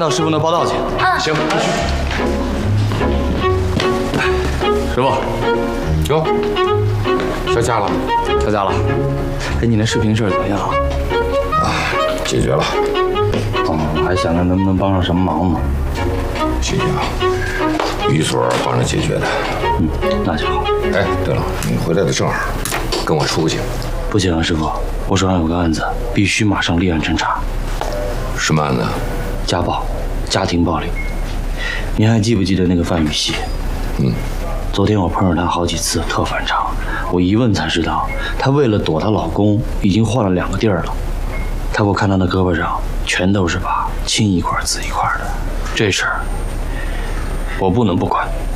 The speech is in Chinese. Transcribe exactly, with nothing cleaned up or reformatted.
到师傅那报道去。 啊， 行，必须。 师傅， 哟，下架了， 下架了。哎，你那视频事儿怎么样？ 啊，解决了。 哦，我还想着能不能帮上什么忙呢。 谢谢啊，于所帮着解决的。 嗯，那就好。 哎，对了，你回来的正好，跟我出去。 不行啊，师傅，我手上有个案子，必须马上立案侦查。 什么案子？ 家暴，家庭暴力。您还记不记得那个范雨熙？ 嗯。 昨天我碰上她好几次，特反常。我一问才知道，她为了躲她老公，已经换了两个地儿了。她给我看她的胳膊上全都是疤，青一块紫一块的。这事儿我不能不管。